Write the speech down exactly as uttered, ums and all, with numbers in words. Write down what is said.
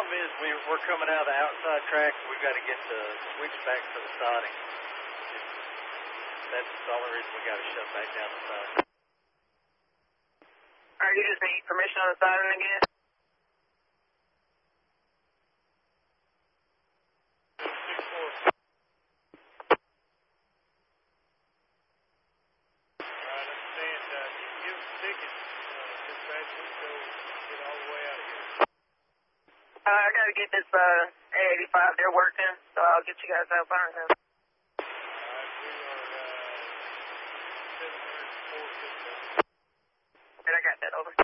problem is we, we're coming out of the outside track. We've got to get the switch back for the siding. That's the only reason we got to shut back down the siding. All right, you just need permission on the siding again? Uh, I gotta get this, uh, A eighty-five, they're working, so I'll get you guys out by now. Alright, we are, uh, seven hundred four. And I got that over.